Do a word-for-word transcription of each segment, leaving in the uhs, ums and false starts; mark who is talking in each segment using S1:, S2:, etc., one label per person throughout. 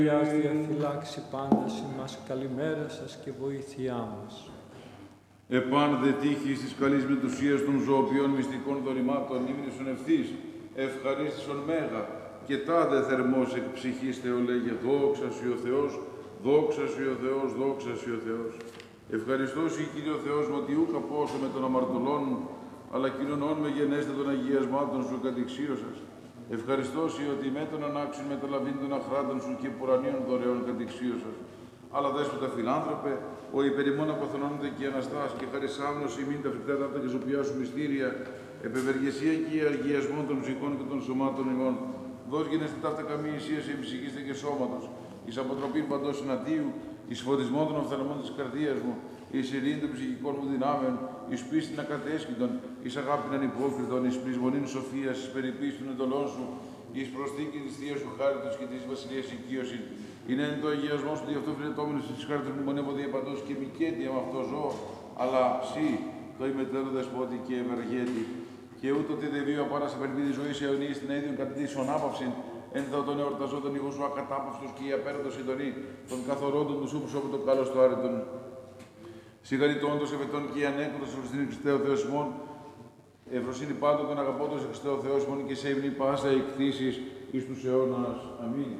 S1: Ας διαφυλάξει πάντα ημάς, καλημέρα σας και βοήθειά μας.
S2: Επάν δε τύχης της καλής μετουσίας των ζωοποιών μυστικών δωρημάτων ύμνησον ευθύς, ευχαρίστησον μέγα, και τάδε θερμός εκ ψυχής Θεολέγε, δόξα Σου ο Θεός, δόξα Σου ο Θεός, δόξα Σου ο Θεός. Ευχαριστώ Σου, Κύριε ο Θεός μου, ότι ούκ απόστο με των αμαρτωλών, αλλά κοινωνών με γενέστε των αγιασμάτων Σου κατηξίωσας. Ευχαριστώ Σου ότι με τον ανάξιον μεταλαβήν των αχράντων Σου και πουρανίων δωρεών κατηξίωσας. Αλλά δέσποτα φιλάνθρωπε, ο υπερημών αποθονώνεται και αναστάς και χαρισάμνος ημίν τα φρικτά ταύτα και ζωπιά Σου μυστήρια, επευεργεσία και αργιασμών των ψυχών και των σωμάτων ημών. Δώσ' γενέστε ταύτα καμία ισία σε ψυχήστε και σώματος, εις αποτροπήν παντός συναντίου, εις φωτισμό των οφθαλμών της καρδίας μου, εις ειρήνη των ψυχικών μου δυνάμεων, εις πίστην ακατέσχυτον, εις αγάπην ανυπόκριτον, εις πρισμονήν σοφίας, εις περιποίηση των εντολών Σου, εις προσθήκη της Θείας Σου χάριτος και της Βασιλείας οικείωση. Είναι εν το αγιασμό Σου, δι' αυτό φιλετόμενος της χάριτος μου μονεύω διαπαντός και μικέτια με αυτό ζω, αλλά Συ, το ημετέρω δεσπότη και ευεργέτη. Και ούτω ότι δε βίω απάρα σε περπίδη ζωή αιωνίη στην αίδειον κατητήσεων άπαυσιν, εν θα τον εορταζόταν ηγό Σου ακατάπαυστος και η απέραντο συντονή των καθορόντων του Σου προσώπου το καλός του άρετον. Συγχαρητώντος ευετών και ανέκδοτος ευρωστήνη Χριστέο Θεός ημών, ευρωσύνη πάντων των αγαπώντος Χριστέο Θεός ημών και σε ύμνη πάσα εκκτήσεις εις τους αιώνας. Αμήν.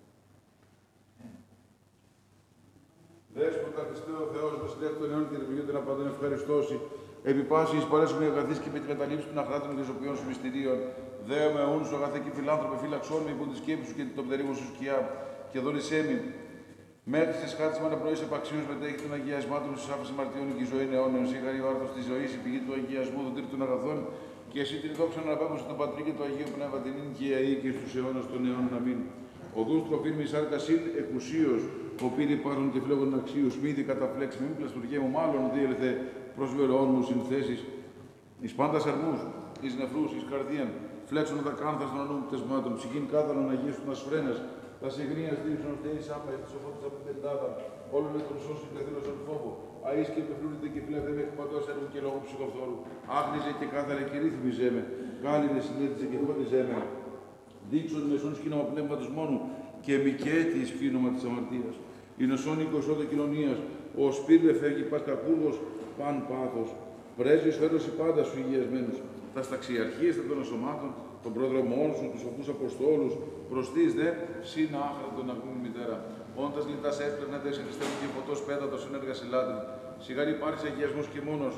S2: Δέσποτα Χριστέο Θεός, βασιλεύ των αιώνων και τεπηγιών των απαντών ευχαριστώσει, επί πάση εις παρέσουμε αγαθείς και με την καταλήψη των αχράτων και ζωπιών Σου μυστηρίων. Δέομαι αιώνου Σου αγαθέ και φιλάνθρωπε, φύλαξόν με υπό τη σκέψη Σου και την πτερίγων Σου σκιά, και δόλησέ με. Μέχρι τη χάρτη μου αναπνοή επαξίω μετέχει των αγιασμάτων τη άφηση μαρτιών και ζωή αιώνων. Σίγαρη ο άρθρο τη ζωή, η πηγή του αγιασμού, των τρίτων αγαθών, και εσύ την δόξα να απέμπω στον Πατρί και το Αγίο Πνεύμα την ίν και η αή και στου αιώνας των αιώνων. Αμήν. Οδού τροφήν μη σάρκα συν εκουσίω, ο πύρη πάρων και φλόγων αξίου, μύδι καταφλέξ, μην πλαστουργέ μου, μάλλον διέλθε προ βερών μου συνθέσει. Ει πάντα αρμού, ει νεφρού, ει καρδίαν, φλέξον τα κάνθα των ανούμ πτεσμάτων, ψυχήν κάθαρον αγίου των ασφρένα. Τα συγνία στήριξαν ορθέη σάπα, τη σοφότητα από την πεντάδα, όλων με τον σώσου και δήλωσαν φόβο. Αΐς και πεφλούνεται και φλεύτε με εκπαντός έργου και λόγου ψυχοφθόρου. Άγνιζε και κάθαρε και ρύθμιζέ με. Κάλυνε συνέδριζε και φώτιζέ με. Δείξον μεσόν σκήνομα πνεύματος μόνου και μικέτη σκήνομα της αμαρτίας. Η νοσόν οικοσόδο κοινωνίας, ο σπίρλε φεύγει πας κακούργος, παν πάθος. Πρέσβης φέρωση πάντα σου υγιασμένους. Τα σταξιαρχίες των σωμάτων, των πρόδρομών Σου, τους οπούς Αποστόλους, προστής δε, συν άχραντον να πούμε μητέρα. Όντας λιτάς έσπλευνε σε Χριστέου και φωτός πέτατος ενέργα συλλάτρη. Σιγάρι υπάρχει αγιασμός και μόνος.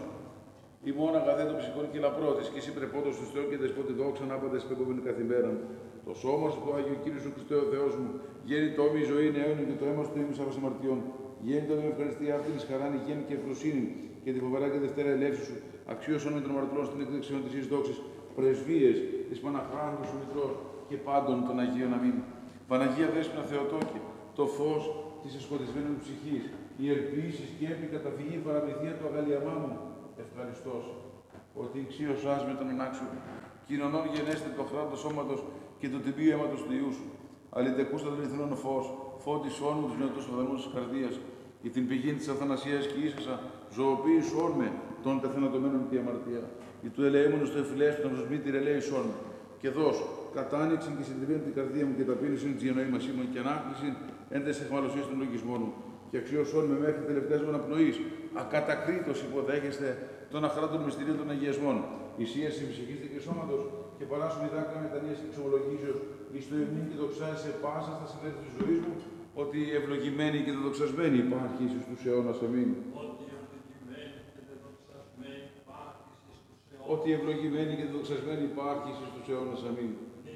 S2: Η μόνα αγαθέ των ψυχών και λαπρότης, και εσύ πρεπόντος του Θεού και δεσπότη δόξα να άπαντε σπέκοβεν καθημέραν. Το σώμα Σου, το Άγιο Κύριε Σου Χριστέ ο Θεός μου, γέννη το όμοι ζωή αιώνιον και το αίμα Σου το ήμισα αμαρτιών. Γέννη το με ευχαριστία αυτήν εις χαράν, υγιεινή και ευρωσύνη, και τη φοβερά και δευτέρα ελεύση Σου, αξίωσον με των αμαρτωλών στην εκδεξιόν της εις δόξης, πρεσβείες της Παναχράντου Σου Μητρός και πάντων των Αγίων. Αμήν. Παναγία Δέσποινα Θεοτόκη, το φως της εσχοτισμένης ψυχής, η ελπίση και έπη καταφυγή παραμυθία του αγαλιαμά μου, ευχαριστώς, ότι εξίωσάς με τον ανάξιο, κοινωνών γενέστε το χράτο σώματος και το τυπίο αίματος του Ιού Σου. Αλλητεκούστα των ηθρών φως, φώτισόν μου τους νεωτούς οδαλμούς της καρδίας, ή την πηγή της αθανασίας και ίσασα, ζωοποίησόν με των πεθανατωμένων τη αμαρτία. Ή του ελεήμονος του εφηλέστου να προσμήτηρ ελέησόν με. Και δώσ' κατάνοιξην και συντριβήν την καρδία μου και ταπείνησιν τη εννοήμασή μου και ανάκλησιν εν τες εχμαλωσίες των λογισμών μου. Και αξιώσον με μέχρι τελευταίας μου αναπνοής, ακατακρίτως υποδέχεστε των αχράτων μυστηρίων των αγιασμών. Ισίαση ψυχής και σώματος και παράσουν η δάκρυα μετανοίας και εξομολογήσεως, εις το υμνήν και δοξάζει σε πάσα στα συνέδρια της ζωής μου, ότι ευλογημένη και δεδοξασμένη υπάρχει εις τους αιώνας. Αμήν. Ότι ευλογημένη και δεδοξασμένη υπάρχει εις τους αιώνας. Αμήν.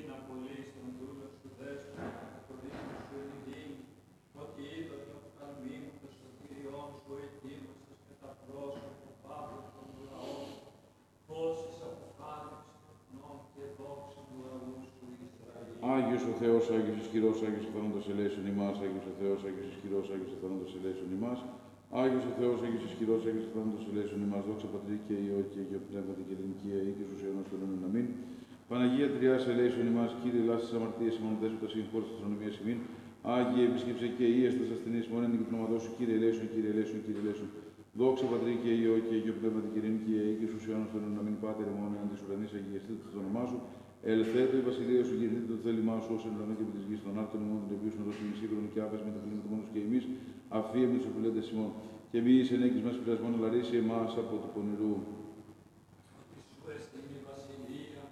S2: Άγιος ο Θεός, Άγιος ισχυρός, Άγιος εθανόντος ελέησον ημάς, Άγιος ο Θεός, Άγιος ισχυρός, Άγιος εθανόντος ελέησον ημάς, Άγιος ο Θεός, Άγιος ισχυρός, Άγιος εθανόντος ελέησον ημάς, δόξα Πατρί και Υιό και Αγίο Πνεύματι και ελληνική αή και στους αιώνας των αιώνων. Αμήν. Παναγία Τριάς ελέησον ημάς, Κύριε ελάσεις της αμαρτίας ημών, δέσποτα συγχώρησης της αστρονομίας ημών, Άγιε επίσκεψε και ίεστας ασθενείς μόνον και πνευματός σου, Κύριε ελέησον, Κύριε ελέησον, Κύριε ελέησον. Δόξα Πατρί και Υιό και Αγίο Πνεύματι και ελληνική αή και στους αιώνας των αιώνων. Αμήν. Πάτερ ημών, εν της ουρανής αγιαστείτε το όνομά σου. Ελθέτω η βασιλεία σου, γεννήθηκε το θέλημά σου, ως ουρανό και επί της γης, των άρτων ημών, των οποίων σου δώσει μισήχρονο και άπες με τα κλίματα μόνος και εμείς, αφία με τους οφειλέντες ημών. Και μη είσαι ενέκης μας πειρασμόν, αλλά ρίσε εμάς από του πονηρού.
S1: Σου εστίν η βασιλεία,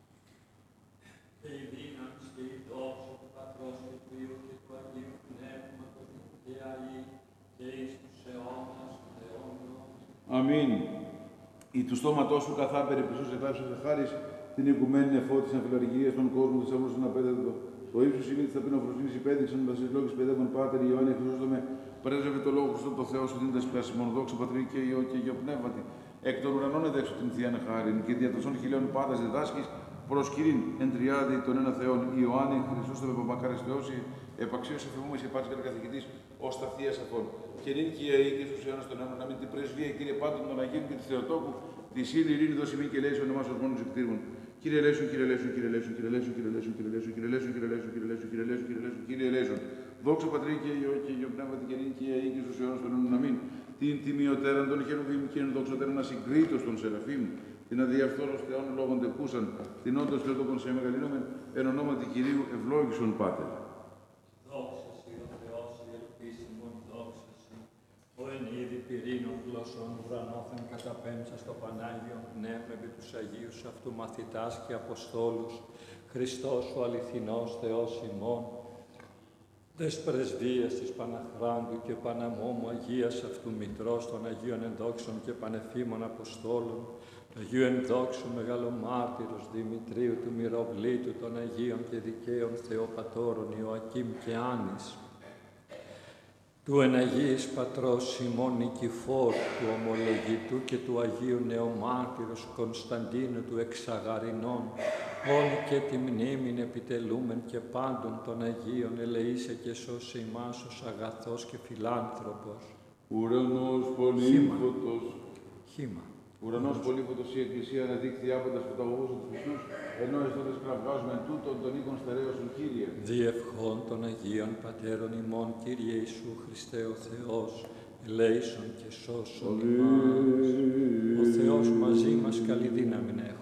S1: και η δύναμη και η δόξα του Πατρός και του Υιού και του Αγίου Πνεύματος και αεί και εις τους αιώνας των αιώνων.
S2: Αμήν. Η του στόματός σου καθά περιπλησούς εγγράψεις σε χάρις, την οικουμένη εφώτισαν φιλαρικίας των κόσμων της άμμοσης απέδευτο. Το ύψος ημί της ταπεινοφροσύνης υπέδειξαν βασιλόγης παιδεύων πάτερ Ιωάννη Χρυσόστομε, πρέσβευε το λόγο Χριστό το Θεό σου δίνοντας πλάσιμον δόξα Πατρί και Υιό και Υιό Πνεύματι. Εκ των ουρανών εδέξω την θείαν χάριν και δια τοσών χιλιών πάντας διδάσκεις προσκύριν εν τριάδι των ένα Θεών Ιωάννη Χρυσόστομε Παπακάρης Θεός, επαξίως εφημούμε σε πάτσικα καθηγητής ως τα θεία σαφών. Και νυν και η και στους αιώνας των αιώνων, να μην την πρεσβεία, Κύριε πάντων των Αγίων και της Θεοτόκου, τη ύλη ειρήνη δώσει μη και λέει σε ονομάς ως μόνος εκτήρμων. Κύριε Λέησον, Κύριε Λέησον, Κύριε Λέησον, Κύριε Λέησον, Κύριε Λέησον, Κύριε Λέησον, Κύριε Λέησον, Κύριε Λέησον, Κύριε Λέησον, Κύριε Λέησον, Κύριε Λέησον, Κύριε Λέησον, δόξα Πατρί και Υιό και Υιό Πνεύματι και νυν και η και στους αιώνας των αιώνων. Αμήν. Την τιμιωτέραν των χερουβίμ και εν δοξωτέραν ασυγκρίτως των Σεραφείμ, την αδιαφθόρος Θεών λόγων τεκούσαν, την όντως Θεοτόκον σε μεγαλύνομεν, εν ονόματι Κυρίου ευλόγησον Πάτερ.
S1: Δόξα σοι ο Θεός, η ελπίσιμον δόξα σοι, ο εν είδη πυρήνων γλωσσών ουρανόθεν καταπέμψα στο Πανάγιο Πνεύμα επί τους Αγίους αυτού μαθητάς και Αποστόλους, Χριστός ο αληθινός Θεός ημών, τες πρεσβείες της Παναχράντου και Παναμόμου Αγίας αυτού Μητρός των Αγίων Ενδόξων και Πανεφήμων Αποστόλων, του Αγίου Ενδόξου Μεγαλομάρτυρος Δημητρίου του Μυροβλήτου των Αγίων και Δικαίων Θεοπατώρων Ιωακήμ και Άνης, του Εναγίης Πατρός Σιμών Νικηφόρου, του Ομολογητού και του Αγίου Νεομάρτυρος Κωνσταντίνου του Εξαγαρινών, όλοι και τη μνήμην επιτελούμεν και πάντων των Αγίων ελεήσε και σώσε ημάς ως αγαθός και φιλάνθρωπος.
S2: Ουρανός πολύφωτος.
S1: Χήμα.
S2: Ουρανός πολύφωτος η Εκκλησία αναδείχθη άποντας φωταγωγούς του Χριστούς, ενώ εστώτες κραυγάζουμε τούτον των οίκων στερέωσον, Κύριε.
S1: Διευχών των Αγίων Πατέρων ημών, Κύριε Ιησού Χριστέ ο Θεός, ελέησον και σώσον ημάς. Ο Θεός μαζί μας καλή δύναμη να έχουμε.